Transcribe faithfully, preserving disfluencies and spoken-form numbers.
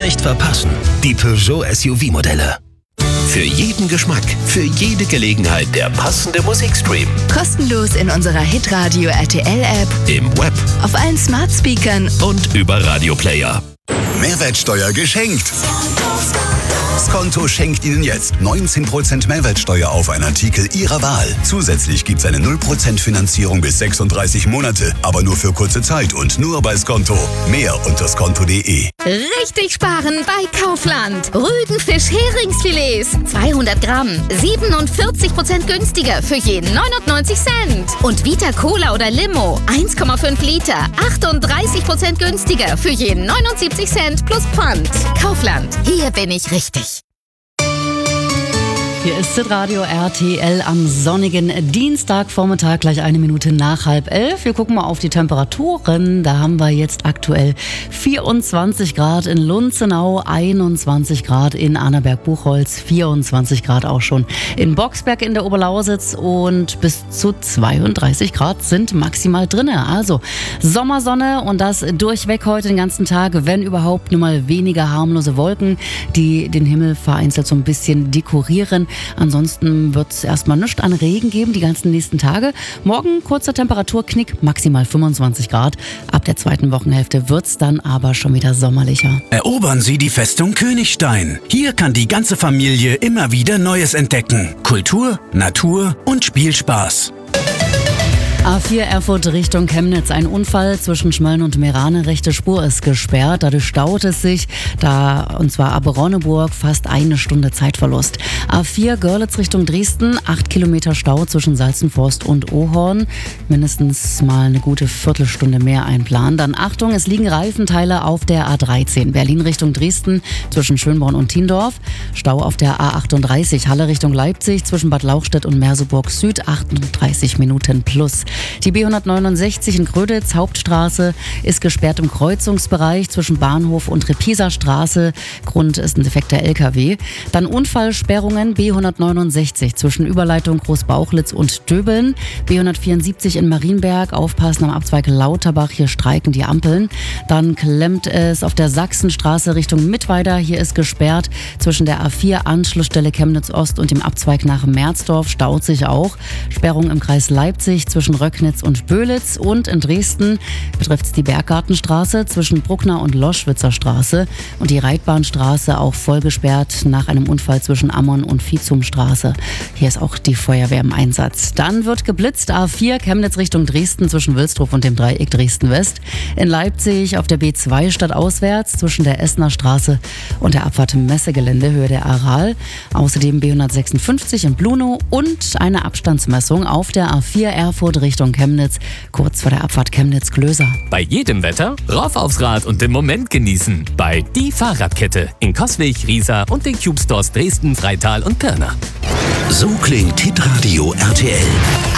nicht verpassen. Die Peugeot S U V-Modelle. Für jeden Geschmack, für jede Gelegenheit der passende Musikstream. Kostenlos in unserer Hitradio R T L-App, im Web, auf allen Smart-Speakern und über Radioplayer. Mehrwertsteuer geschenkt. Skonto schenkt Ihnen jetzt neunzehn Prozent Mehrwertsteuer auf einen Artikel Ihrer Wahl. Zusätzlich gibt es eine null Prozent Finanzierung bis sechsunddreißig Monate, aber nur für kurze Zeit und nur bei Skonto. Mehr unter skonto punkt de. Richtig sparen bei Kaufland. Rügenfisch Heringsfilets. zweihundert Gramm. siebenundvierzig Prozent günstiger für jeden neunundneunzig Cent. Und Vita Cola oder Limo. eins Komma fünf Liter. achtunddreißig Prozent günstiger für jeden neunundsiebzig Cent plus Pfand. Kaufland. Hier bin ich richtig. Hier ist Hitradio R T L am sonnigen Dienstagvormittag, gleich eine Minute nach halb elf. Wir gucken mal auf die Temperaturen. Da haben wir jetzt aktuell vierundzwanzig Grad in Lunzenau, einundzwanzig Grad in Annaberg-Buchholz, vierundzwanzig Grad auch schon in Boxberg in der Oberlausitz und bis zu zweiunddreißig Grad sind maximal drinne. Also Sommersonne und das durchweg heute den ganzen Tag, wenn überhaupt nur mal weniger harmlose Wolken, die den Himmel vereinzelt so ein bisschen dekorieren. Ansonsten wird es erstmal nichts an Regen geben die ganzen nächsten Tage. Morgen kurzer Temperaturknick, maximal fünfundzwanzig Grad. Ab der zweiten Wochenhälfte wird es dann aber schon wieder sommerlicher. Erobern Sie die Festung Königstein. Hier kann die ganze Familie immer wieder Neues entdecken. Kultur, Natur und Spielspaß. A vier Erfurt Richtung Chemnitz. Ein Unfall zwischen Schmölln und Meerane. Rechte Spur ist gesperrt. Dadurch staut es sich. Da, und zwar ab Ronneburg, fast eine Stunde Zeitverlust. A vier Görlitz Richtung Dresden. Acht Kilometer Stau zwischen Salzenforst und Ohorn. Mindestens mal eine gute Viertelstunde mehr einplanen. Dann Achtung, es liegen Reifenteile auf der A dreizehn. Berlin Richtung Dresden zwischen Schönborn und Tiendorf. Stau auf der A achtunddreißig. Halle Richtung Leipzig zwischen Bad Lauchstädt und Merseburg Süd. achtunddreißig Minuten plus. Die B hundertneunundsechzig in Gröditz, Hauptstraße, ist gesperrt im Kreuzungsbereich zwischen Bahnhof und Repiser Straße. Grund ist ein defekter L K W. Dann Unfallsperrungen B hundertneunundsechzig zwischen Überleitung Großbauchlitz und Döbeln. B hundertvierundsiebzig in Marienberg, aufpassen am Abzweig Lauterbach, hier streiken die Ampeln. Dann klemmt es auf der Sachsenstraße Richtung Mittweida. Hier ist gesperrt zwischen der A vier Anschlussstelle Chemnitz Ost und dem Abzweig nach Merzdorf, staut sich auch. Sperrung im Kreis Leipzig zwischen Röcknitz und Böhlitz und in Dresden betrifft es die Berggartenstraße zwischen Bruckner und Loschwitzer Straße und die Reitbahnstraße auch voll gesperrt nach einem Unfall zwischen Ammon und Viehzumstraße. Hier ist auch die Feuerwehr im Einsatz. Dann wird geblitzt A vier Chemnitz Richtung Dresden zwischen Wilsdruff und dem Dreieck Dresden-West. In Leipzig auf der B zwei stadtauswärts zwischen der Essener Straße und der Abfahrt im Messegelände Höhe der Aral. Außerdem B hundertsechsundfünfzig in Blunow und eine Abstandsmessung auf der A vier Erfurt Richtung Chemnitz, kurz vor der Abfahrt Chemnitz-Klöser. Bei jedem Wetter rauf aufs Rad und den Moment genießen. Bei Die Fahrradkette in Coswig, Riesa und den Cube Stores Dresden, Freital und Pirna. So klingt Hitradio R T L.